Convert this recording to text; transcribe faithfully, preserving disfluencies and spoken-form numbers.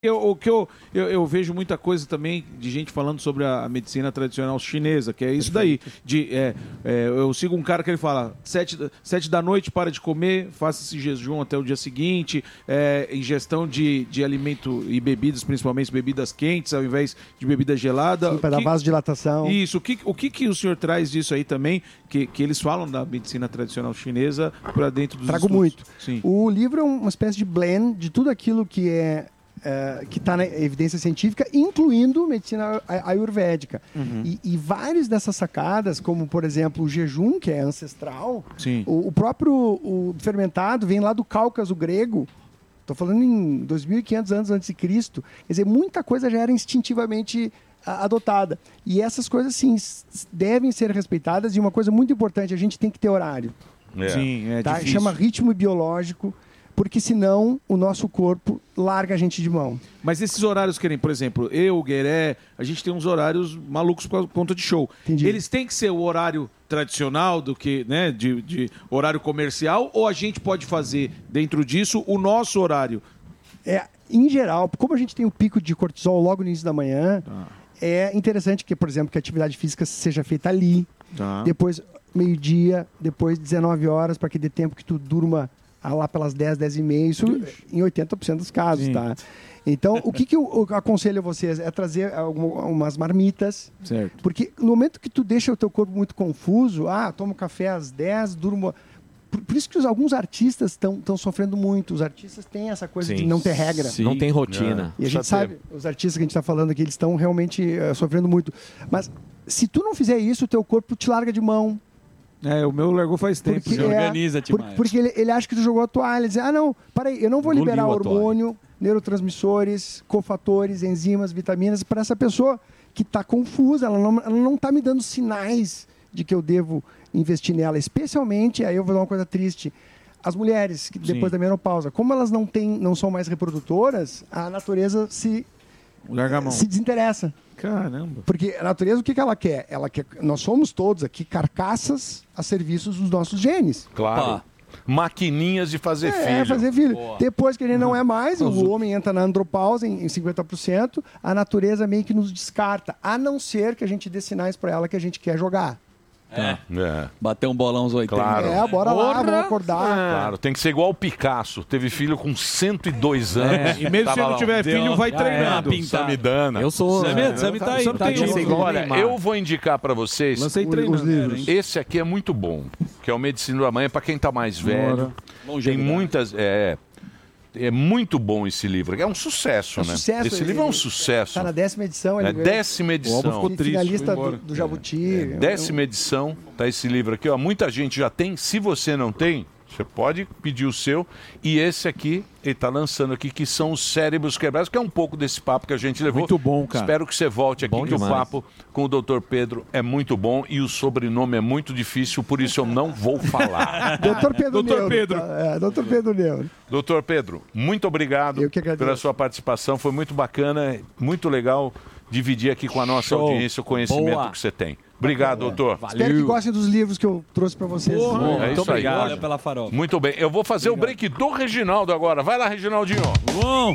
Eu, o que eu, eu, eu vejo muita coisa também de gente falando sobre a, a medicina tradicional chinesa, que é isso daí. De, é, é, eu sigo um cara que ele fala, sete, sete da noite para de comer, faça esse jejum até o dia seguinte, é, ingestão de, de alimento e bebidas, principalmente bebidas quentes, ao invés de bebida gelada. Para dar vasodilatação. Isso, o que, o que que o senhor traz disso aí também, que, que eles falam da medicina tradicional chinesa para dentro dos Trago estudos? muito. Sim. O livro é uma espécie de blend de tudo aquilo que é Uh, que está na evidência científica, incluindo medicina ayurvédica. Uhum. E, e várias dessas sacadas, como, por exemplo, o jejum, que é ancestral, Sim. o, o próprio o fermentado vem lá do Cáucaso grego, estou falando em dois mil e quinhentos anos antes de Cristo. Quer dizer, muita coisa já era instintivamente a, adotada. E essas coisas, sim, s- devem ser respeitadas. E uma coisa muito importante, a gente tem que ter horário. É. Sim, é tá? difícil. Chama ritmo biológico, porque senão o nosso corpo larga a gente de mão. Mas esses horários que nem, por exemplo, eu, o Gueré, a gente tem uns horários malucos por conta de show. Entendi. Eles têm que ser o horário tradicional do que, né, de, de horário comercial, ou a gente pode fazer dentro disso o nosso horário? É, em geral, como a gente tem o pico de cortisol logo no início da manhã, Tá. é interessante que, por exemplo, que a atividade física seja feita ali, Tá. depois meio-dia, depois dezenove horas, para que dê tempo que tu durma ah, lá pelas dez, dez e meia, isso em oitenta por cento dos casos, Sim. tá? Então, o que, que eu, eu aconselho a vocês é trazer algumas marmitas, Certo. porque no momento que tu deixa o teu corpo muito confuso, ah, tomo café às dez, durmo... Por, por isso que os, alguns artistas estão sofrendo muito. Os artistas têm essa coisa de Sim. não ter regra. Sim. Não tem rotina. E a gente Precisa sabe, os artistas que a gente está falando aqui, eles estão realmente eh, sofrendo muito. Mas se tu não fizer isso, o teu corpo te larga de mão. É, o meu largou faz tempo. Porque, já. é, Organiza-te, por- Maia. porque ele, ele acha que tu jogou a toalha. Ele diz, ah, não, peraí, eu não vou Engoliu liberar a toalha. hormônio, neurotransmissores, cofatores, enzimas, vitaminas para essa pessoa que está confusa. Ela não, ela não está me dando sinais de que eu devo investir nela. Especialmente, aí eu vou dar uma coisa triste, as mulheres, que depois Sim. da menopausa. Como elas não, têm, não são mais reprodutoras, a natureza se, Larga a mão. se desinteressa. Caramba. Porque a natureza, o que, que ela quer? Ela quer? Nós somos todos aqui carcaças a serviço dos nossos genes. Claro. Opa. Maquininhas de fazer É, filho. fazer filho. Boa. Depois que ele não é mais, o homem entra na andropausa em, em cinquenta por cento, a natureza meio que nos descarta, a não ser que a gente dê sinais para ela que a gente quer jogar. É. É. Bater um bolão uns oitenta. Claro. É, bora lá, Porra! vamos acordar. Claro, tem que ser igual o Picasso. Teve filho com cento e dois anos. É, e mesmo se Tava não lá, tiver deu- filho, vai já é, treinando. pintado. Samidana. Eu sou. Samir, Samir tá aí, Só não tá tem de um. segundo. Olha, eu vou indicar pra vocês. Lancei Os treinando. livros. Esse aqui é muito bom, que é o Medicina do Amanhã, para quem tá mais velho. Tem Longevidade. muitas. É, é muito bom esse livro. É um sucesso, É um né? sucesso, esse ele- livro é um sucesso. Está na décima edição. Ele É décima edição. O álbum ficou triste, finalista foi embora. do, do Jabuti. É, décima edição, tá esse livro aqui, ó. Muita gente já tem. Se você não tem, você pode pedir o seu. E esse aqui, ele tá lançando aqui, que são os Cérebros Quebrados, que é um pouco desse papo que a gente levou. Muito bom, cara. Espero que você volte aqui, Bom que o demais. papo com o doutor Pedro é muito bom e o sobrenome é muito difícil, por isso eu não vou falar. doutor Pedro Doutor Neuro. Pedro. tá? É, doutor Pedro Neuro. Doutor Pedro, muito obrigado Eu que agradeço. pela sua participação. Foi muito bacana, muito legal dividir aqui com a nossa Show. audiência o conhecimento Boa. que você tem. Obrigado, doutor. Espero que gostem dos livros que eu trouxe para vocês. É Muito isso aí. obrigado pela farofa. Muito bem. Eu vou fazer o break do Reginaldo agora. Vai lá, Reginaldinho. Bom.